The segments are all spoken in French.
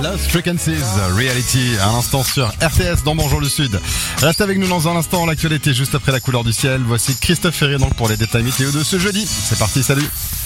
Lost Frequencies, Reality, à l'instant sur RTS dans Bonjour le Sud. Reste avec nous dans un instant, l'actualité juste après la couleur du ciel. Voici Christophe Ferré donc pour les détails météo de ce jeudi. C'est parti, salut.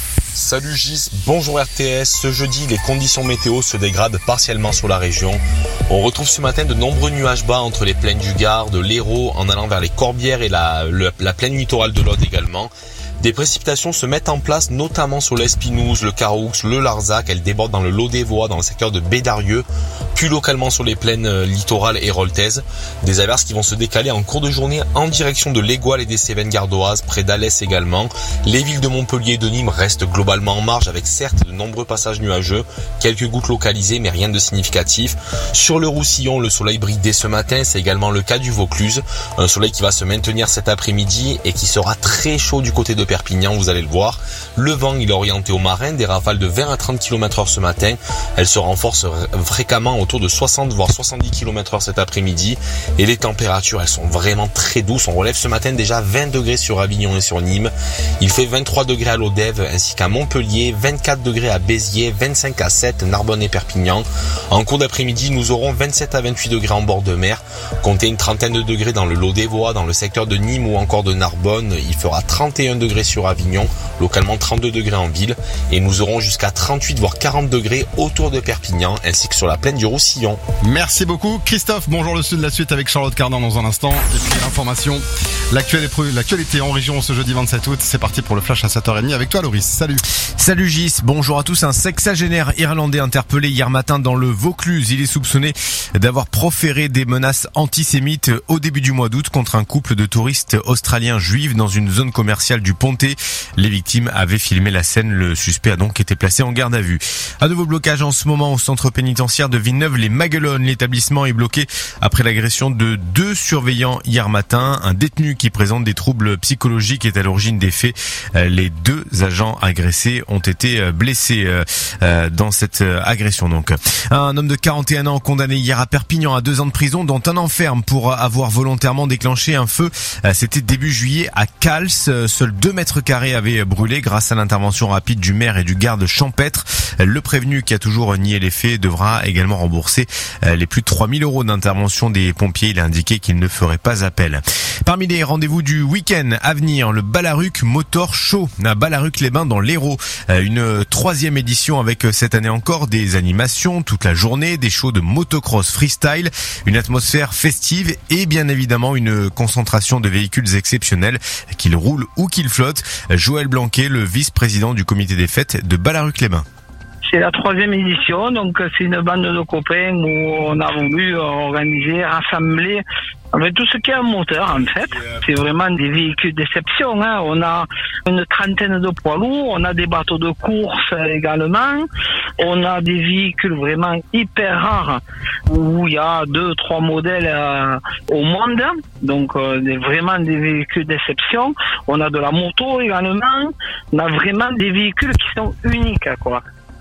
Salut Gis, bonjour RTS. Ce jeudi, les conditions météo se dégradent partiellement sur la région. On retrouve ce matin de nombreux nuages bas entre les plaines du Gard, de l'Hérault, en allant vers les Corbières et la plaine littorale de l'Aude également. Des précipitations se mettent en place, notamment sur l'Espinouse, le Caroux, le Larzac. Elles débordent dans le Lot-des-Voies, dans le secteur de Bédarieux, puis localement sur les plaines littorales héroltaises. Des averses qui vont se décaler en cours de journée en direction de l'Égoile et des Cévennes gardoises, près d'Alès également. Les villes de Montpellier et de Nîmes restent globalement en marge, avec certes de nombreux passages nuageux, quelques gouttes localisées, mais rien de significatif. Sur le Roussillon, le soleil brille dès ce matin. C'est également le cas du Vaucluse. Un soleil qui va se maintenir cet après-midi et qui sera très chaud du côté de Perpignan, vous allez le voir. Le vent, il est orienté au marin, des rafales de 20 à 30 km/h ce matin. Elles se renforcent fréquemment autour de 60 voire 70 km/h cet après-midi. Et les températures, elles sont vraiment très douces. On relève ce matin déjà 20 degrés sur Avignon et sur Nîmes. Il fait 23 degrés à Lodève ainsi qu'à Montpellier, 24 degrés à Béziers, 25 à 7 Narbonne et Perpignan. En cours d'après-midi, nous aurons 27 à 28 degrés en bord de mer. Comptez une trentaine de degrés dans le Lot-des-Voies, dans le secteur de Nîmes ou encore de Narbonne. Il fera 31 degrés sur Avignon, localement 32 degrés en ville, et nous aurons jusqu'à 38 voire 40 degrés autour de Perpignan ainsi que sur la plaine du Roussillon. Merci beaucoup Christophe, bonjour le Sud, la suite avec Charlotte Cardin dans un instant, et puis l'information, l'actualité en région ce jeudi 27 août, c'est parti pour le flash à 7h30 avec toi Loris, salut. Salut Gis, bonjour à tous. Un sexagénaire irlandais interpellé hier matin dans le Vaucluse. Il est soupçonné d'avoir proféré des menaces antisémites au début du mois d'août contre un couple de touristes australiens juifs dans une zone commerciale du Pontet. Les victimes avaient filmé la scène. Le suspect a donc été placé en garde à vue. Un nouveau blocage en ce moment au centre pénitentiaire de Villeneuve-les-Maguelones. L'établissement est bloqué après l'agression de 2 surveillants hier matin. Un détenu qui présente des troubles psychologiques est à l'origine des faits. Les 2 agents agressés ont été blessés dans cette agression. Donc, un homme de 41 ans condamné hier à Perpignan à 2 ans de prison, dont un an ferme pour avoir volontairement déclenché un feu. C'était début juillet à Cals. Seuls 2 mètres carrés avaient brûlé grâce à l'intervention rapide du maire et du garde champêtre. Le prévenu, qui a toujours nié les faits, devra également rembourser les plus de 3 000 € d'intervention des pompiers. Il a indiqué qu'il ne ferait pas appel. Parmi les rendez-vous du week-end à venir, le Ballaruc Motor Show à Ballaruc-les-Bains dans l'Hérault. Une 3e édition avec cette année encore des animations toute la journée, des shows de motocross freestyle, une atmosphère festive et bien évidemment une concentration de véhicules exceptionnels, qu'ils roulent ou qu'ils flottent. Joël Blanquet, le vice-président du comité des fêtes de Ballaruc-les-Bains. C'est la 3e édition, donc c'est une bande de copains où on a voulu organiser, rassembler avec tout ce qui est un moteur en fait. C'est vraiment des véhicules d'exception. On a une trentaine de poids lourds, on a des bateaux de course également, on a des véhicules vraiment hyper rares où il y a 2-3 modèles au monde, donc vraiment des véhicules d'exception. On a de la moto également, on a vraiment des véhicules qui sont uniques quoi.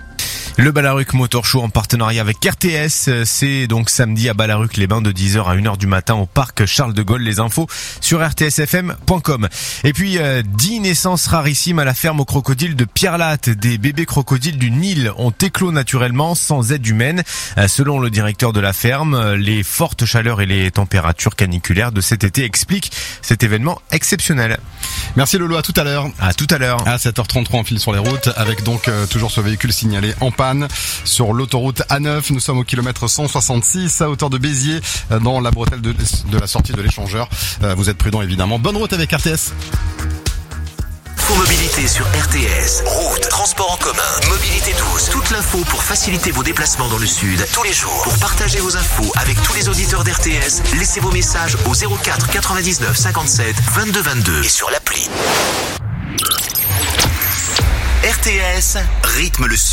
Le Ballaruc Motor Show en partenariat avec RTS, c'est donc samedi à Ballaruc-les-Bains de 10h à 1h du matin au parc Charles de Gaulle. Les infos sur rtsfm.com. Et puis 10 naissances rarissimes à la ferme aux crocodiles de Pierre-Latte. Des bébés crocodiles du Nil ont éclos naturellement sans aide humaine. Selon le directeur de la ferme, les fortes chaleurs et les températures caniculaires de cet été expliquent cet événement exceptionnel. Merci Lolo, à tout à l'heure. À tout à l'heure. À 7h33 on file sur les routes avec donc toujours ce véhicule signalé en panne sur l'autoroute A9. Nous sommes au kilomètre 166 à hauteur de Béziers dans la bretelle de la sortie de l'échangeur. Vous êtes prudents évidemment. Bonne route avec RTS. Pour mobilité sur RTS, route, transport en commun, mobilité douce, toute l'info pour faciliter vos déplacements dans le Sud tous les jours. Pour partager vos infos avec tous les auditeurs d'RTS, laissez vos messages au 04 99 57 22 22 et sur l'appli. RTS rythme le Sud.